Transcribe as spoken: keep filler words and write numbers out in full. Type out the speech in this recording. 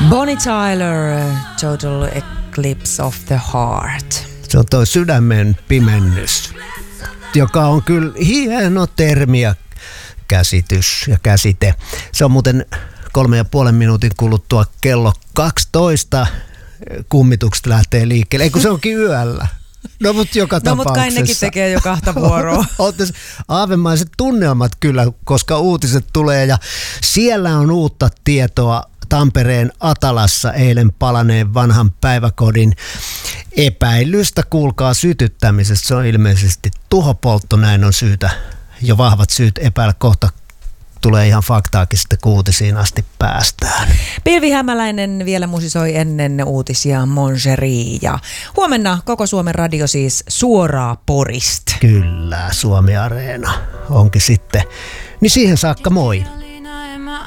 Bonnie Tyler, Total Eclipse of the Heart. Se on toi sydämen pimennys, joka on kyllä hieno termi ja käsitys ja käsite. Se on muuten kolme ja puolen minuutin kuluttua kello kaksitoista. Kummitukset lähtee liikkeelle. Ei kun se onkin yöllä. No mutta joka no, tapauksessa. No mutta kai nekin tekee jo kahta vuoroa. Oltais aavemaiset tunnelmat kyllä, koska uutiset tulee ja siellä on uutta tietoa Tampereen Atalassa eilen palaneen vanhan päiväkodin epäilystä, kuulkaa, sytyttämisestä. Se on ilmeisesti tuhopoltto, näin on syytä, jo vahvat syyt epäillä. Kohta tulee ihan faktaakin sitten, kun uutisiin asti päästään. Pilvi Hämäläinen vielä musisoi ennen uutisia Mongerie. Ja huomenna koko Suomen radio siis suoraa Porista. Kyllä, Suomi Areena onkin sitten. Niin siihen saakka moi.